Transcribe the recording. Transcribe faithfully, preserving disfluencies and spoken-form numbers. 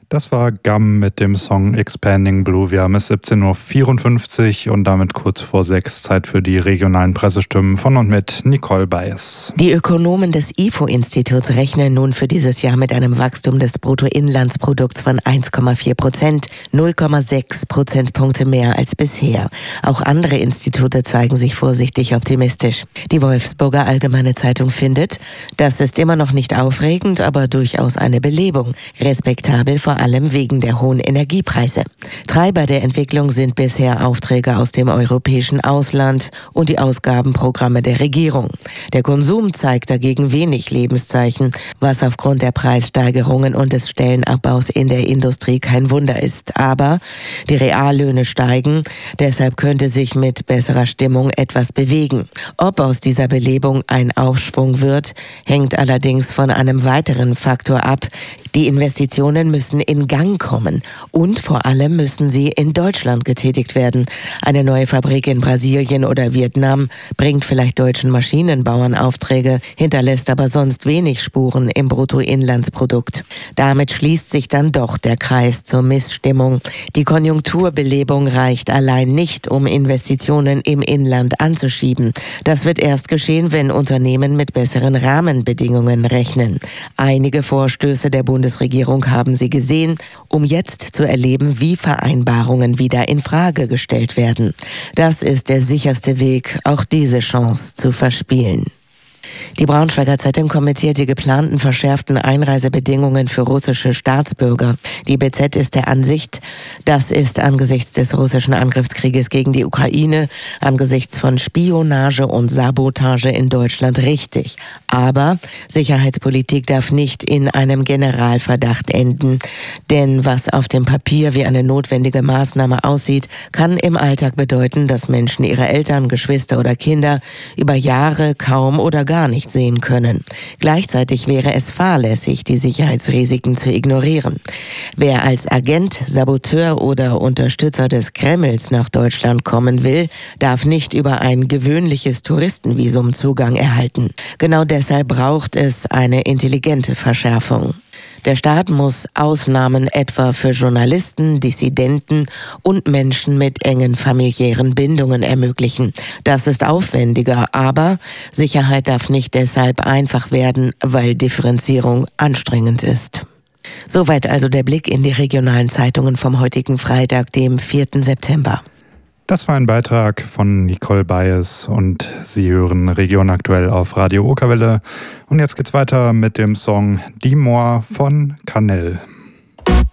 Das war Gum mit dem Song Expanding Blue. Wir haben es siebzehn Uhr vierundfünfzig und damit kurz vor sechs, Zeit für die regionalen Pressestimmen von und mit Nicole Baes. Die Ökonomen des I F O-Instituts rechnen nun für dieses Jahr mit einem Wachstum des Bruttoinlandsprodukts von eins Komma vier Prozent, null Komma sechs Prozentpunkte mehr als bisher. Auch andere Institute zeigen sich vorsichtig optimistisch. Die Wolfsburger Allgemeine Zeitung findet, das ist immer noch nicht aufregend, aber durchaus eine Belebung. Respektabel vor allem wegen der hohen Energiepreise. Treiber der Entwicklung sind bisher Aufträge aus dem europäischen Ausland und die Ausgabenprogramme der Regierung. Der Konsum zeigt dagegen wenig Lebenszeichen, was aufgrund der Preissteigerungen und des Stellenabbaus in der Industrie kein Wunder ist. Aber die Reallöhne steigen, deshalb könnte sich mit besserer Stimmung etwas bewegen. Ob aus dieser Belebung ein Aufschwung wird, hängt allerdings von einem weiteren Faktor ab. Die Investitionen müssen in Gang kommen und vor allem müssen sie in Deutschland getätigt werden. Eine neue Fabrik in Brasilien oder Vietnam bringt vielleicht deutschen Maschinenbauern Aufträge, hinterlässt aber sonst wenig Spuren im Bruttoinlandsprodukt. Damit schließt sich dann doch der Kreis zur Missstimmung. Die Konjunkturbelebung reicht allein nicht, um Investitionen im Inland anzuschieben. Das wird erst geschehen, wenn Unternehmen mit besseren Rahmenbedingungen rechnen. Einige Vorstöße der Bundesregierung haben sie gesehen, um jetzt zu erleben, wie Vereinbarungen wieder in Frage gestellt werden. Das ist der sicherste Weg, auch diese Chance zu verspielen. Die Braunschweiger Zeitung kommentiert die geplanten verschärften Einreisebedingungen für russische Staatsbürger. Die B Z ist der Ansicht, das ist angesichts des russischen Angriffskrieges gegen die Ukraine, angesichts von Spionage und Sabotage in Deutschland richtig. Aber Sicherheitspolitik darf nicht in einem Generalverdacht enden. Denn was auf dem Papier wie eine notwendige Maßnahme aussieht, kann im Alltag bedeuten, dass Menschen ihre Eltern, Geschwister oder Kinder über Jahre kaum oder gar nicht sehen können. Gleichzeitig wäre es fahrlässig, die Sicherheitsrisiken zu ignorieren. Wer als Agent, Saboteur oder Unterstützer des Kremls nach Deutschland kommen will, darf nicht über ein gewöhnliches Touristenvisum Zugang erhalten. Genau deshalb braucht es eine intelligente Verschärfung. Der Staat muss Ausnahmen etwa für Journalisten, Dissidenten und Menschen mit engen familiären Bindungen ermöglichen. Das ist aufwendiger, aber Sicherheit darf nicht deshalb einfach werden, weil Differenzierung anstrengend ist. Soweit also der Blick in die regionalen Zeitungen vom heutigen Freitag, dem vierten September. Das war ein Beitrag von Nicole Baes und Sie hören Region aktuell auf Radio Okerwelle. Und jetzt geht's weiter mit dem Song Die Moor von Kanel.